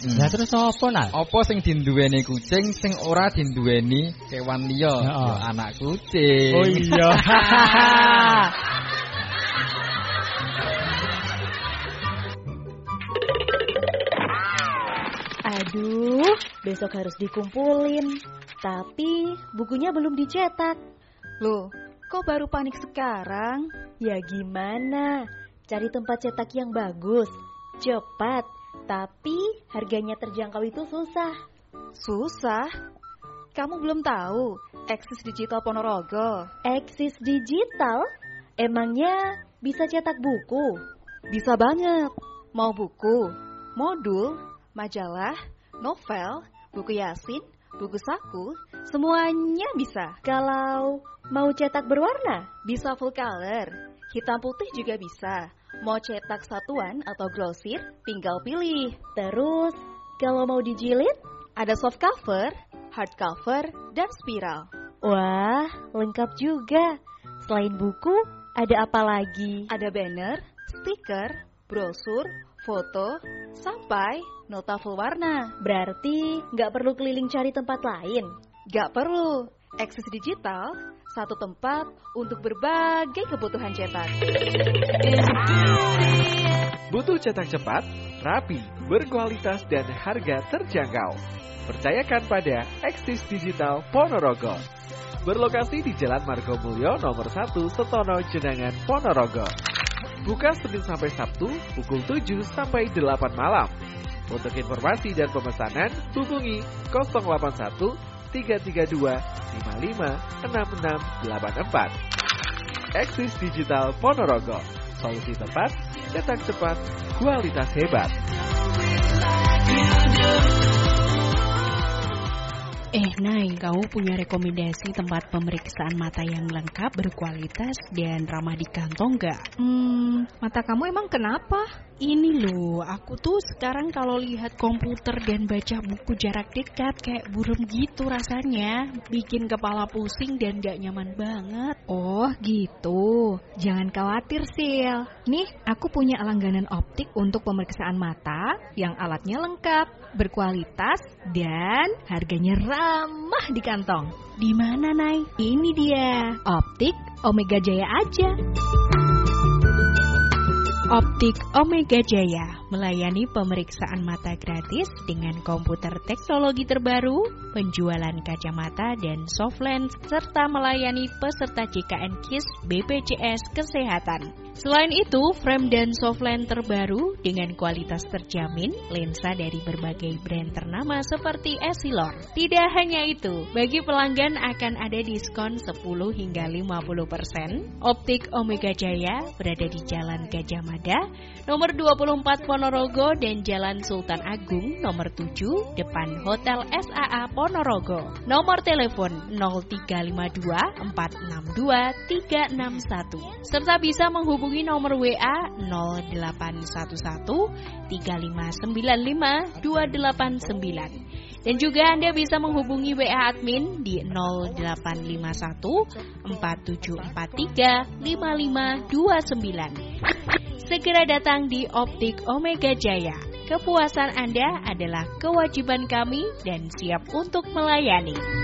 Lah terus apa nak? Apa sing dinduweni kucing sing ora dinduweni kewan liya? Ya anak kucing. Oh iya. Aduh, besok harus dikumpulin. Tapi bukunya belum dicetak. Loh, kok baru panik sekarang? Ya gimana? Cari tempat cetak yang bagus, cepat, tapi harganya terjangkau itu susah. Susah? Kamu belum tahu Eksis Digital Ponorogo? Eksis Digital? Emangnya bisa cetak buku? Bisa banget. Mau buku, modul, majalah, novel, buku yasin, buku saku, semuanya bisa. Kalau mau cetak berwarna? Bisa full color, hitam putih juga bisa. Mau cetak satuan atau grosir, tinggal pilih. Terus, kalau mau dijilid? Ada soft cover, hard cover, dan spiral. Wah, lengkap juga. Selain buku, ada apa lagi? Ada banner, stiker, brosur, foto, sampai nota full warna. Berarti nggak perlu keliling cari tempat lain? Nggak perlu. Eksis Digital, satu tempat untuk berbagai kebutuhan cetak. Butuh cetak cepat, rapi, berkualitas, dan harga terjangkau. Percayakan pada Eksis Digital Ponorogo. Berlokasi di Jalan Margomulyo nomor 1 Setono Jenangan, Ponorogo. Buka Senin sampai Sabtu pukul 7 sampai 8 malam. Untuk informasi dan pemesanan hubungi 081 332 55 6684. Eksis Digital Ponorogo. Solusi tepat, cetak cepat, kualitas hebat. Nay, kamu punya rekomendasi tempat pemeriksaan mata yang lengkap, berkualitas, dan ramah di kantong nggak? Mata kamu emang kenapa? Ini loh, aku tuh sekarang kalau lihat komputer dan baca buku jarak dekat kayak burem gitu rasanya. Bikin kepala pusing dan gak nyaman banget. Oh gitu, jangan khawatir Sil. Nih, aku punya langganan optik untuk pemeriksaan mata yang alatnya lengkap, berkualitas, dan harganya ramah di kantong. Di mana, Nay? Ini dia, Optik Omega Jaya aja. Optik Omega Jaya melayani pemeriksaan mata gratis dengan komputer teknologi terbaru, penjualan kacamata dan soft lens, serta melayani peserta JKN KIS BPJS Kesehatan. Selain itu, frame dan soft lens terbaru dengan kualitas terjamin, lensa dari berbagai brand ternama seperti Essilor. Tidak hanya itu, bagi pelanggan akan ada diskon 10 hingga 50%. Optik Omega Jaya berada di Jalan Gajah Mada, nomor 24 Ponorogo dan Jalan Sultan Agung, nomor 7, depan Hotel SAA Ponorogo. Nomor telepon 0352 462 361. Serta bisa menghubungi nomor WA 0811 3595 289. Dan juga Anda bisa menghubungi WA admin di 0851 4743 5529. Segera datang di Optik Omega Jaya. Kepuasan Anda adalah kewajiban kami dan siap untuk melayani.